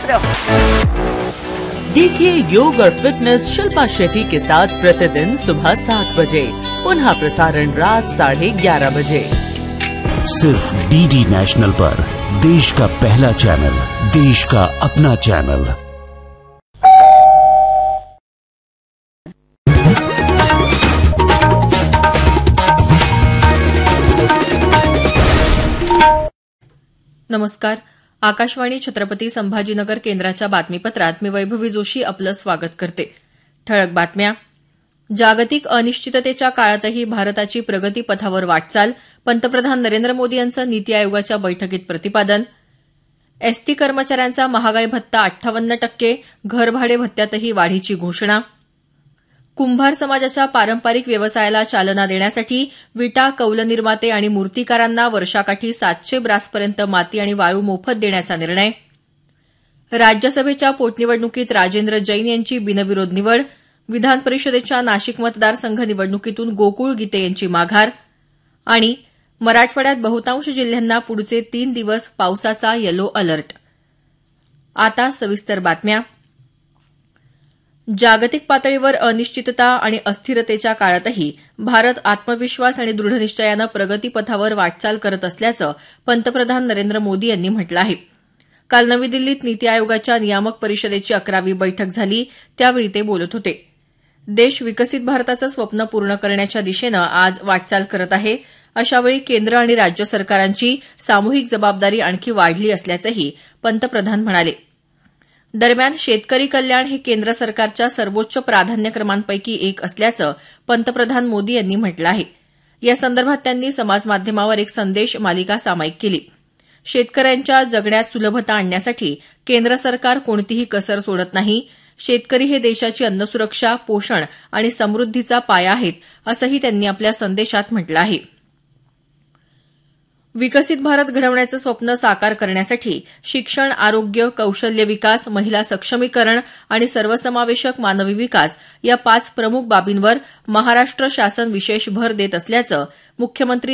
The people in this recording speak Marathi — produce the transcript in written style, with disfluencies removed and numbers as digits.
मित्र। देखिए योग और फिटनेस शिल्पा शेट्टी के साथ प्रतिदिन सुबह 7 बजे, पुनः प्रसारण रात 11:30 बजे, सिर्फ डीडी नेशनल पर। देश का पहला चैनल, देश का अपना चैनल। नमस्कार. आकाशवाणी छत्रपती संभाजीनगर केंद्राच्या बातमीपत्रात मी वैभवी जोशी आपलं स्वागत करते. ठळक बातम्या. जागतिक अनिश्चिततेच्या काळातही भारताची प्रगतीपथावर वाटचाल, पंतप्रधान नरेंद्र मोदी यांचं नीती आयोगाच्या बैठकीत प्रतिपादन. एसटी कर्मचाऱ्यांचा महागाई भत्ता 58%, घरभाडे भत्त्यातही वाढीची घोषणा. कुंभार समाजाच्या पारंपरिक व्यवसायाला चालना देण्यासाठी विटा, कौल निर्माते आणि मूर्तिकारांना वर्षाकाठी 700 ब्रासपर्यंत माती आणि वाळू मोफत देण्याचा निर्णय. राज्यसभेच्या पोटनिवडणुकीत राजेंद्र जैन यांची बिनविरोध निवड. विधान परिषदेच्या नाशिक मतदारसंघ निवडणुकीतून गोकुळ गीते यांची माघार. आणि मराठवाड्यात बहुतांश जिल्ह्यांना पुढचे 3 दिवस पावसाचा येलो अलर्ट. आता सविस्तर बातम्या. जागतिक पातळीवर अनिश्चितता आणि अस्थिरतेच्या काळातही भारत आत्मविश्वास आणि दृढनिश्चयानं प्रगतीपथावर वाटचाल करत असल्याचं पंतप्रधान नरेंद्र मोदी यांनी म्हटलं आहे. काल नवी दिल्लीत नीती आयोगाच्या नियामक परिषदेची 11वी बैठक झाली, त्यावेळी ते बोलत होते. देश विकसित भारताचं स्वप्न पूर्ण करण्याच्या दिशेनं आज वाटचाल करत आहे. अशावेळी केंद्र आणि राज्य सरकारांची सामूहिक जबाबदारी आणखी वाढली असल्याचंही पंतप्रधान म्हणाले. दरम्यान शेतकरी कल्याण हे केंद्र सरकारच्या सर्वोच्च प्राधान्यक्रमांपैकी एक असल्याचं पंतप्रधान मोदी यांनी म्हटलं आहे. या संदर्भात त्यांनी समाजमाध्यमावर एक संदेश मालिका सामायिक केली. शेतकऱ्यांच्या जगण्यात सुलभता आणण्यासाठी केंद्र सरकार कोणतीही कसर सोडत नाही. शेतकरी हे देशाची अन्नसुरक्षा, पोषण आणि समृद्धीचा पाया आहेत, असंही त्यांनी आपल्या संदेशात म्हटलं आहे. विकसित भारत घडवण्याचं स्वप्न साकार करण्यासाठी शिक्षण, आरोग्य, कौशल्य विकास, महिला सक्षमीकरण आणि सर्वसमावेशक मानवी विकास या 5 प्रमुख बाबींवर महाराष्ट्र शासन विशेष भर देत असल्याचं मुख्यमंत्री